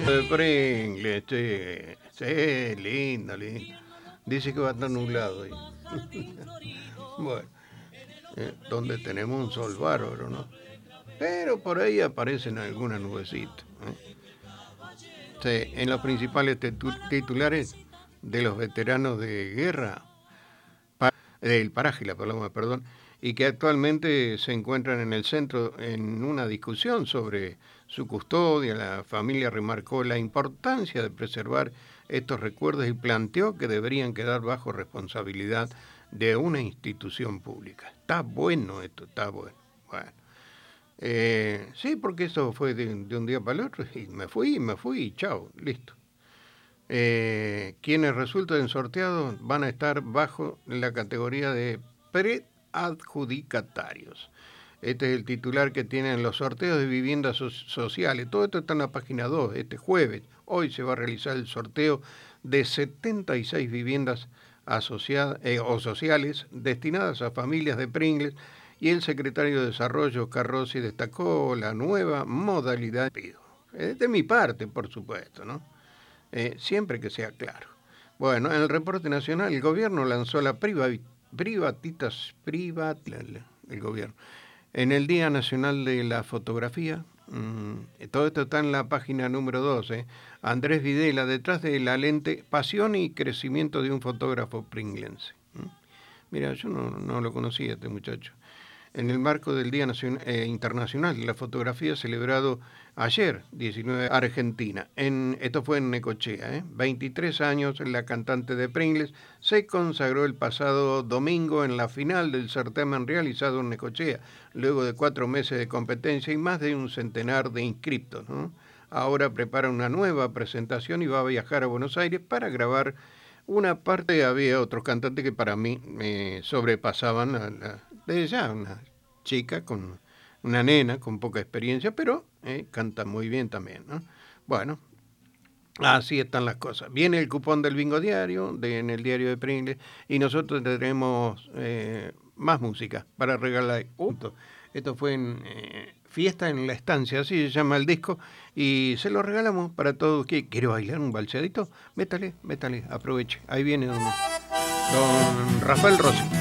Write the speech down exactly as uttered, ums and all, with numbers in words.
De Pringles, sí, sí, lindo, lindo. Dice que va a estar nublado hoy. Bueno, eh, donde tenemos un sol bárbaro, ¿no? Pero por ahí aparecen algunas nubecitas. ¿eh? Sí, en los principales titu- titulares de los veteranos de guerra, pa- del paraje, la paloma, perdón, y que actualmente se encuentran en el centro en una discusión sobre su custodia. La familia remarcó la importancia de preservar estos recuerdos y planteó que deberían quedar bajo responsabilidad de una institución pública. Está bueno esto, está bueno. Bueno. Eh, sí, porque eso fue de, de un día para el otro y me fui, me fui, y chao, listo. Eh, quienes resulten sorteados van a estar bajo la categoría de preadjudicatarios. Este es el titular que tienen los sorteos de viviendas so- sociales. Todo esto está en la página dos. Este jueves, hoy se va a realizar el sorteo de setenta y seis viviendas asociadas eh, o sociales destinadas a familias de Pringles, y el secretario de Desarrollo, Carrossi, destacó la nueva modalidad de pido. Eh, de mi parte, por supuesto, ¿no? Eh, siempre que sea claro. Bueno, en el reporte nacional, el gobierno lanzó la priva- privatitas, privat, el gobierno. En el Día Nacional de la Fotografía, mmm, todo esto está en la página número doce. Andrés Videla, detrás de la lente, pasión y crecimiento de un fotógrafo pringlense. ¿Mm? Mira, yo no, no lo conocía este muchacho. En el marco del Día Nacional, eh, Internacional de la Fotografía, celebrado ayer, diecinueve, Argentina. En, esto fue en Necochea. ¿eh? veintitrés años, la cantante de Pringles se consagró el pasado domingo en la final del certamen realizado en Necochea, luego de cuatro meses de competencia y más de un centenar de inscriptos. ¿no? Ahora prepara una nueva presentación y va a viajar a Buenos Aires para grabar una parte. Había otros cantantes que para mí me sobrepasaban a la, de ya, una chica con una nena con poca experiencia, pero eh, canta muy bien también, ¿no? Bueno, así están las cosas. Viene el cupón del Bingo Diario, de, en el diario de Pringles, y nosotros tendremos eh, más música para regalar. Uh, esto fue en eh, Fiesta en la Estancia, así se llama el disco, y se lo regalamos para todos. ¿Quiere, quiere bailar un balseadito? Métale, métale, aproveche. Ahí viene don, don Rafael Rossi.